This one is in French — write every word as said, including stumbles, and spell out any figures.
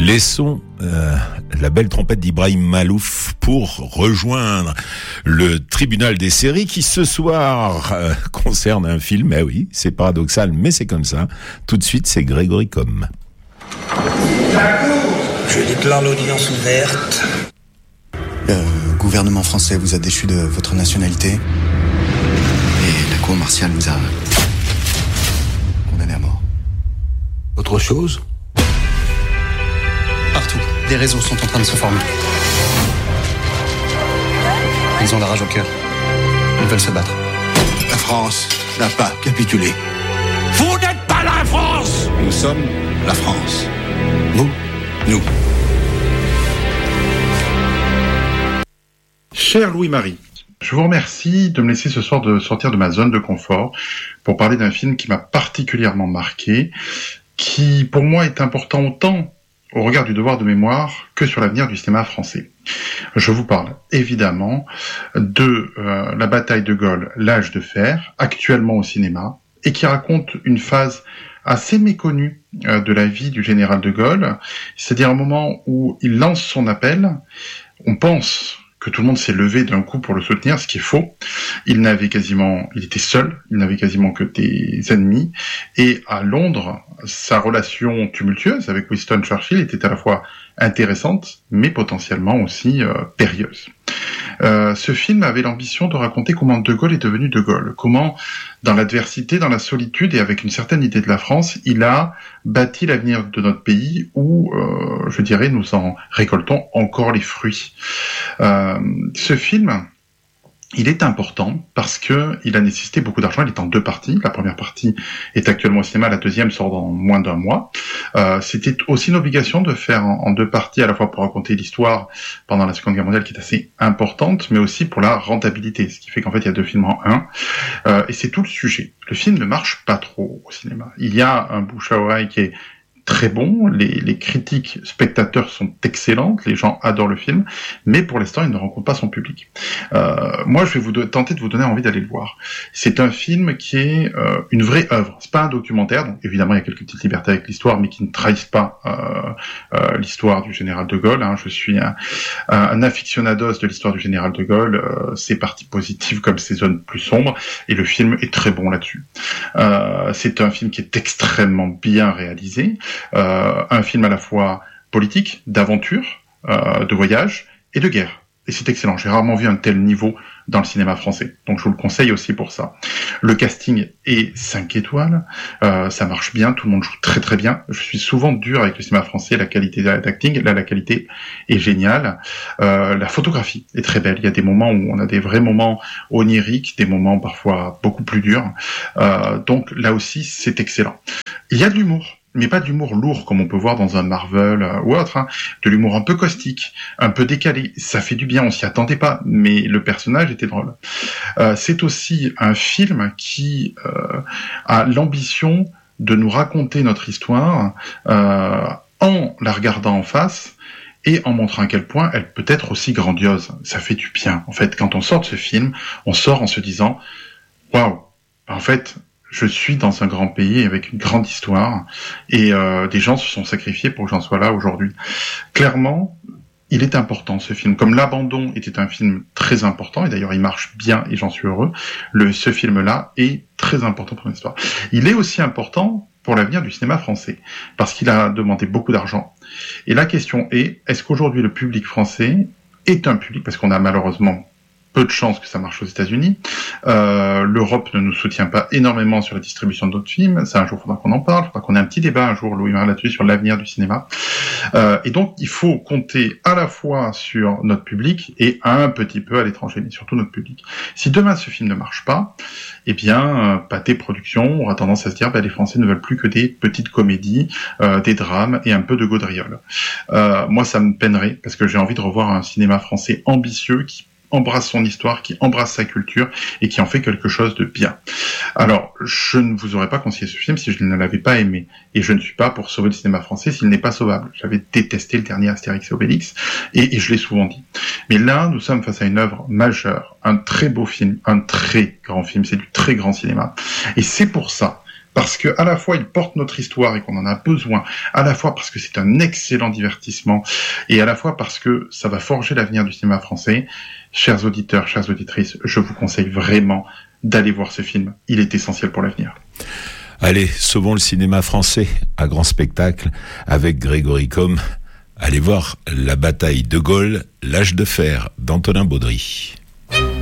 Laissons euh, la belle trompette d'Ibrahim Malouf pour rejoindre le tribunal des séries qui ce soir euh, concerne un film. Eh oui, c'est paradoxal, mais c'est comme ça. Tout de suite, c'est Grégory Comme. Je déclare l'audience ouverte. Le gouvernement français vous a déchu de votre nationalité et la cour martiale vous a condamné à mort. Autre chose ? Partout, des réseaux sont en train de se former. Ils ont la rage au cœur. Ils veulent se battre. La France n'a pas capitulé. Vous n'êtes pas la France! Nous sommes la France. Vous, nous. Cher Louis-Marie, je vous remercie de me laisser ce soir de sortir de ma zone de confort pour parler d'un film qui m'a particulièrement marqué, qui pour moi est important autant au regard du devoir de mémoire que sur l'avenir du cinéma français. Je vous parle évidemment de euh, la bataille de Gaulle, l'âge de fer, actuellement au cinéma, et qui raconte une phase assez méconnue euh, de la vie du général de Gaulle, c'est-à-dire un moment où il lance son appel, on pense que tout le monde s'est levé d'un coup pour le soutenir, ce qui est faux. Il n'avait quasiment, il était seul, il n'avait quasiment que des ennemis. Et à Londres, sa relation tumultueuse avec Winston Churchill était à la fois intéressante, mais potentiellement aussi euh, périlleuse. Euh, ce film avait l'ambition de raconter comment De Gaulle est devenu De Gaulle, comment, dans l'adversité, dans la solitude et avec une certaine idée de la France, il a bâti l'avenir de notre pays où, euh, je dirais, nous en récoltons encore les fruits. Euh, ce film, il est important parce que il a nécessité beaucoup d'argent. Il est en deux parties. La première partie est actuellement au cinéma, la deuxième sort dans moins d'un mois. Euh, c'était aussi une obligation de faire en, en deux parties, à la fois pour raconter l'histoire pendant la Seconde Guerre mondiale, qui est assez importante, mais aussi pour la rentabilité, ce qui fait qu'en fait il y a deux films en un. Euh, et c'est tout le sujet. Le film ne marche pas trop au cinéma. Il y a un bouche à oreille qui est très bon, les, les critiques spectateurs sont excellentes, les gens adorent le film, mais pour l'instant, il ne rencontre pas son public. Euh, moi, je vais vous do- tenter de vous donner envie d'aller le voir. C'est un film qui est euh, une vraie œuvre. C'est pas un documentaire, donc évidemment, il y a quelques petites libertés avec l'histoire, mais qui ne trahissent pas euh, euh, l'histoire du général de Gaulle. Hein. Je suis un, un aficionados de l'histoire du général de Gaulle, euh, ses parties positives comme ses zones plus sombres, et le film est très bon là-dessus. Euh, c'est un film qui est extrêmement bien réalisé. Euh, un film à la fois politique, d'aventure, euh, de voyage et de guerre. Et c'est excellent. J'ai rarement vu un tel niveau dans le cinéma français. Donc je vous le conseille aussi pour ça. Le casting est cinq étoiles. Euh, ça marche bien. Tout le monde joue très très bien. Je suis souvent dur avec le cinéma français. La qualité d'acting, là la qualité est géniale. Euh, la photographie est très belle. Il y a des moments où on a des vrais moments oniriques, des moments parfois beaucoup plus durs. Euh, donc là aussi c'est excellent. Il y a de l'humour, mais pas d'humour lourd comme on peut voir dans un Marvel euh, ou autre, hein. De l'humour un peu caustique, un peu décalé, ça fait du bien, on s'y attendait pas, mais le personnage était drôle. Euh, c'est aussi un film qui euh, a l'ambition de nous raconter notre histoire euh, en la regardant en face et en montrant à quel point elle peut être aussi grandiose. Ça fait du bien. En fait, quand on sort de ce film, on sort en se disant « Waouh, en fait, je suis dans un grand pays avec une grande histoire et euh, des gens se sont sacrifiés pour que j'en sois là aujourd'hui. » Clairement, il est important ce film. Comme L'Abandon était un film très important, et d'ailleurs il marche bien et j'en suis heureux, le, ce film-là est très important pour l'histoire. Il est aussi important pour l'avenir du cinéma français, parce qu'il a demandé beaucoup d'argent. Et la question est, est-ce qu'aujourd'hui le public français est un public, parce qu'on a malheureusement peu de chances que ça marche aux États-Unis. Euh, L'Europe ne nous soutient pas énormément sur la distribution d'autres films. Ça, un jour, il faudra qu'on en parle. Il faudra qu'on ait un petit débat un jour, Louis-Marie, là-dessus, sur l'avenir du cinéma. Euh, et donc, il faut compter à la fois sur notre public et un petit peu à l'étranger, mais surtout notre public. Si demain, ce film ne marche pas, eh bien, euh, Pathé Productions aura tendance à se dire, ben, les Français ne veulent plus que des petites comédies, euh, des drames et un peu de gaudriole. Euh, moi, ça me peinerait, parce que j'ai envie de revoir un cinéma français ambitieux qui embrasse son histoire, qui embrasse sa culture et qui en fait quelque chose de bien. Alors, je ne vous aurais pas conseillé ce film si je ne l'avais pas aimé. Et je ne suis pas pour sauver le cinéma français s'il n'est pas sauvable. J'avais détesté le dernier Astérix et Obélix et, et je l'ai souvent dit. Mais là, nous sommes face à une œuvre majeure, un très beau film, un très grand film, c'est du très grand cinéma. Et c'est pour ça parce que à la fois il porte notre histoire et qu'on en a besoin, à la fois parce que c'est un excellent divertissement, et à la fois parce que ça va forger l'avenir du cinéma français. Chers auditeurs, chères auditrices, je vous conseille vraiment d'aller voir ce film. Il est essentiel pour l'avenir. Allez, sauvons le cinéma français à grand spectacle avec Grégory Combes. Allez voir La bataille de Gaulle, l'âge de fer d'Antonin Baudry.